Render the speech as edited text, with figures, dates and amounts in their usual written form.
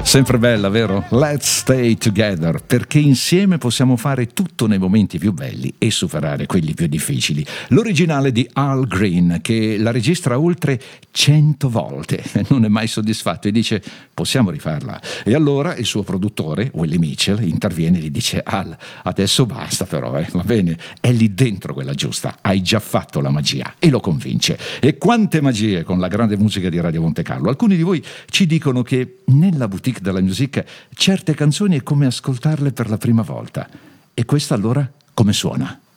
Sempre bella, vero? Let's stay together, perché insieme possiamo fare tutto nei momenti più belli e superare quelli più difficili. L'originale di Al Green, che la registra oltre 100 volte, non è mai soddisfatto e dice: possiamo rifarla. E allora il suo produttore, Willie Mitchell, interviene e gli dice: Al, adesso basta però, va bene, è lì dentro quella giusta, hai già fatto la magia. E lo convince. E quante magie con la grande musica di Radio Monte Carlo. Alcuni di voi ci dicono che nella boutique della music certe canzoni è come ascoltarle per la prima volta. E questa allora come suona?